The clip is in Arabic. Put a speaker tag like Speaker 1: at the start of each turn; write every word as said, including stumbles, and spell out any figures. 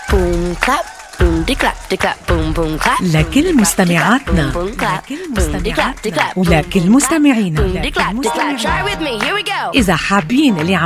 Speaker 1: boom clap, boom de clap de clap, boom boom clap.
Speaker 2: لكل مستمعاتنا ولكل مستمعينا،
Speaker 1: Boom de clap de clap. Try with me. Here we go.
Speaker 2: إذا حابين اللي